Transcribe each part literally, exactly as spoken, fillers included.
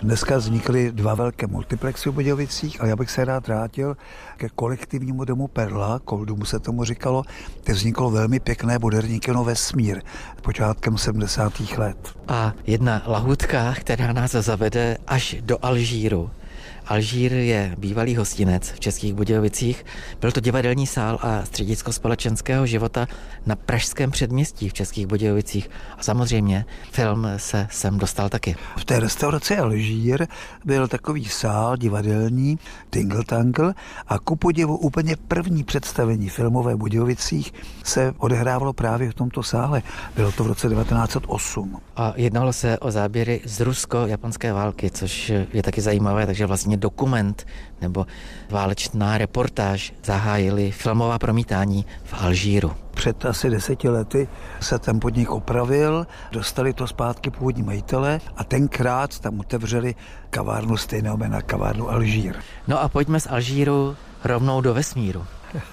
Dneska vznikly dva velké multiplexy v Budějovicích a já bych se rád vrátil ke kolektivnímu domu Perla, Koldumu se tomu říkalo, kde vzniklo velmi pěkné moderní kino Vesmír počátkem sedmdesátých let. A jedna lahůdka, která nás zavede až do Alžíru. Alžír je bývalý hostinec v Českých Budějovicích. Byl to divadelní sál a středisko společenského života na pražském předměstí v Českých Budějovicích. A samozřejmě film se sem dostal taky. V té restauraci Alžír byl takový sál divadelní, Tingle Tangle, a ku podivu úplně první představení filmové v Budějovicích se odehrávalo právě v tomto sále. Bylo to v roce devatenáct set osm. A jednalo se o záběry z rusko-japonské války, což je taky zajímavé, takže vlastně dokument nebo válečná reportáž zahájili filmová promítání v Alžíru. Před asi deseti lety se ten podnik opravil, dostali to zpátky původní majitele a tenkrát tam otevřeli kavárnu stejného jména, kavárnu Alžír. No a pojďme z Alžíru rovnou do vesmíru.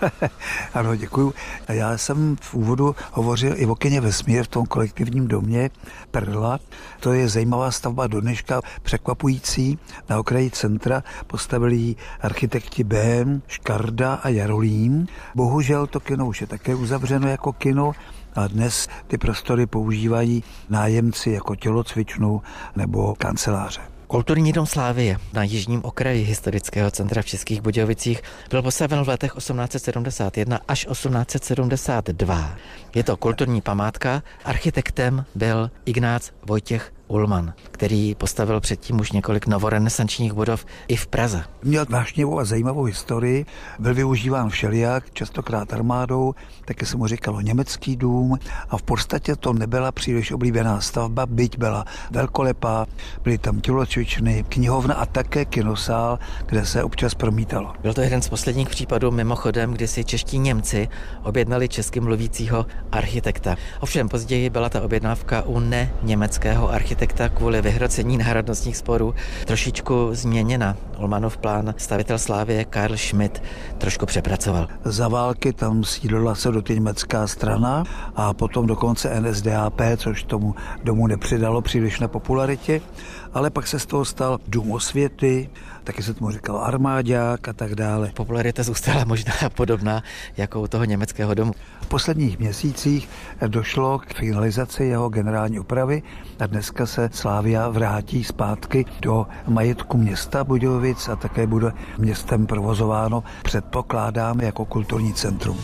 Ano, děkuju. Já jsem v úvodu hovořil i o kině Vesmír v tom kolektivním domě Perla. To je zajímavá stavba do dneška, překvapující. Na okraji centra postavili ji architekti Bém, Škarda a Jarolím. Bohužel to kino už je také uzavřeno jako kino a dnes ty prostory používají nájemci jako tělocvičnu nebo kanceláře. Kulturní dom Slávie na jižním okraji historického centra v Českých Budějovicích byl postaven v letech osmnáct set sedmdesát jedna až osmnáct set sedmdesát dva. Je to kulturní památka. Architektem byl Ignác Vojtěch Ullmann, který postavil předtím už několik novorenesančních budov i v Praze. Měl vášnivou a zajímavou historii, byl využíván všelijak, častokrát armádou, taky se mu říkalo německý dům a v podstatě to nebyla příliš oblíbená stavba, byť byla velkolepá, byly tam tělocvičny, knihovna a také kinosál, kde se občas promítalo. Byl to jeden z posledních případů mimochodem, kdy si čeští Němci objednali česky mluvícího architekta. Ovšem později byla ta objednávka u neněmeckého architekta kvůli vyhrocení národnostních sporů trošičku změněna. Ullmannův plán stavitel Slávie Karl Schmidt trošku přepracoval. Za války tam sídlila se do německá strana a potom dokonce N S D A P, což tomu domu nepřidalo příliš na popularitě, ale pak se z toho stal Dům osvěty, taky se tomu říkalo armáďák a tak dále. Popularita zůstala možná podobná jako u toho německého domu. V posledních měsících došlo k finalizaci jeho generální opravy a dneska se Slavia vrátí zpátky do majetku města Budějovic a také bude městem provozováno, předpokládáme, jako kulturní centrum.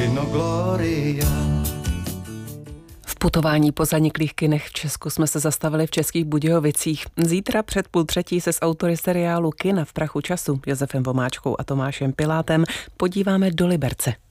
V putování po zaniklých kinech v Česku jsme se zastavili v Českých Budějovicích. Zítra před půl třetí se s autory seriálu Kina v prachu času Josefem Vomáčkou a Tomášem Pilátem podíváme do Liberce.